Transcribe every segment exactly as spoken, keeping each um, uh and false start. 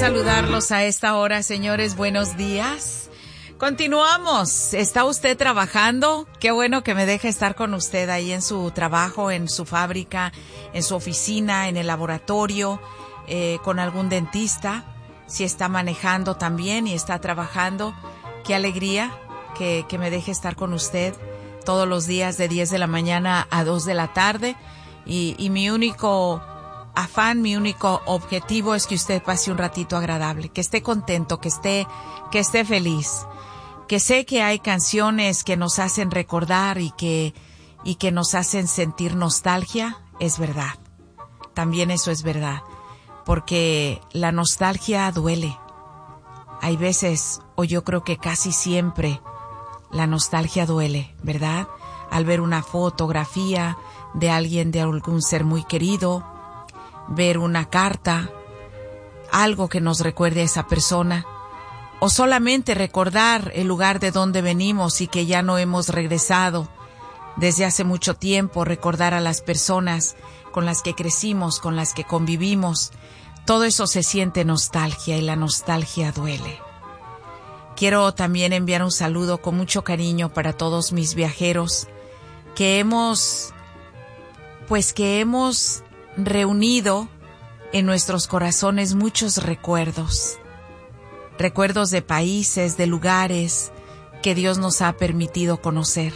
saludarlos a esta hora, señores. Buenos días. Continuamos. ¿Está usted trabajando? Qué bueno que me deje estar con usted ahí en su trabajo, en su fábrica, en su oficina, en el laboratorio, eh, con algún dentista. Si está manejando también y está trabajando, qué alegría que, que me deje estar con usted todos los días de diez de la mañana a dos de la tarde. Y, y mi único afán, mi único objetivo es que usted pase un ratito agradable, que esté contento, que esté, que esté feliz. Que sé que hay canciones que nos hacen recordar y que, y que nos hacen sentir nostalgia, es verdad. También eso es verdad, porque la nostalgia duele. Hay veces, o yo creo que casi siempre, la nostalgia duele, ¿verdad? Al ver una fotografía de alguien, de algún ser muy querido, ver una carta, algo que nos recuerde a esa persona, o solamente recordar el lugar de donde venimos y que ya no hemos regresado desde hace mucho tiempo, recordar a las personas con las que crecimos, con las que convivimos. Todo eso se siente nostalgia y la nostalgia duele. Quiero también enviar un saludo con mucho cariño para todos mis viajeros que hemos, pues que hemos reunido en nuestros corazones muchos recuerdos. Recuerdos de países, de lugares que Dios nos ha permitido conocer.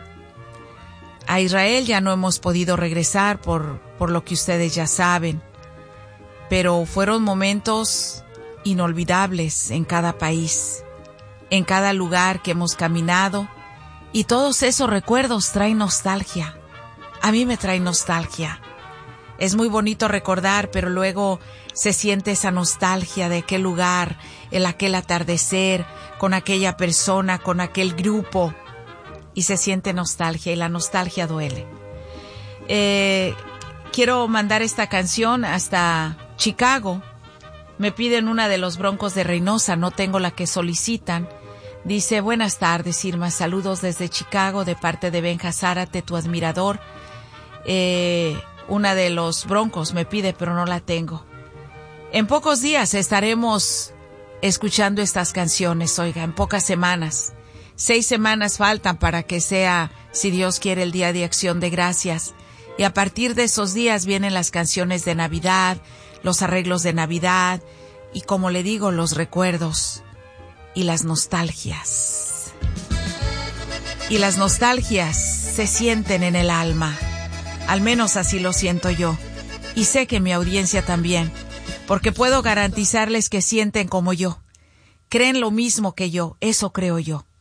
A Israel ya no hemos podido regresar por, por lo que ustedes ya saben, pero fueron momentos inolvidables en cada país, en cada lugar que hemos caminado, y todos esos recuerdos traen nostalgia. A mí me trae nostalgia. Es muy bonito recordar, pero luego se siente esa nostalgia de aquel lugar, el aquel atardecer, con aquella persona, con aquel grupo, y se siente nostalgia, y la nostalgia duele. Eh, quiero mandar esta canción hasta Chicago. Me piden una de los Broncos de Reynosa, no tengo la que solicitan. Dice: buenas tardes, Irma, saludos desde Chicago de parte de Benja Zárate, tu admirador. Eh... Una de los Broncos me pide, pero no la tengo. En pocos días estaremos escuchando estas canciones, oiga, en pocas semanas. Seis semanas faltan para que sea, si Dios quiere, el Día de Acción de Gracias. Y a partir de esos días vienen las canciones de Navidad, los arreglos de Navidad y, como le digo, los recuerdos y las nostalgias. Y las nostalgias se sienten en el alma. Al menos así lo siento yo, y sé que mi audiencia también, porque puedo garantizarles que sienten como yo, creen lo mismo que yo, eso creo yo.